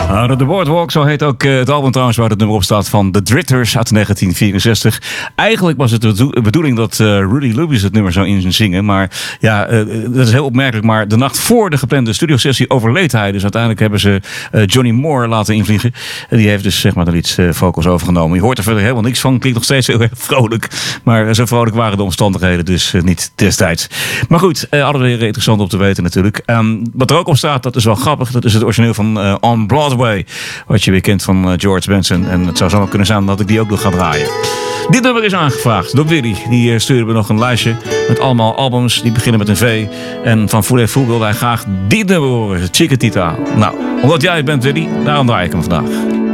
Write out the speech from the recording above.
The Boardwalk, zo heet ook het album trouwens waar het nummer op staat van The Dritters uit 1964. Eigenlijk was het de bedoeling dat Rudy Lubis het nummer zou inzingen. Maar ja, dat is heel opmerkelijk. Maar de nacht voor de geplande studiosessie overleed hij. Dus uiteindelijk hebben ze Johnny Moore laten invliegen. En die heeft dus zeg maar de leads-vocals overgenomen. Je hoort er verder helemaal niks van. Klinkt nog steeds heel erg vrolijk. Maar zo vrolijk waren de omstandigheden dus niet destijds. Maar goed, alles weer interessant om te weten natuurlijk. Wat er ook op staat, dat is wel grappig. Dat is het origineel van On Broadway. Wat je weer kent van George Benson. En het zou zo kunnen zijn dat ik die ook nog ga draaien. Dit nummer is aangevraagd door Willy. Die stuurde me nog een lijstje met allemaal albums die beginnen met een V. En van Voulez-Vous wilde hij graag dit nummer horen. Chiquitita. Nou, omdat jij het bent Willy, daarom draai ik hem vandaag.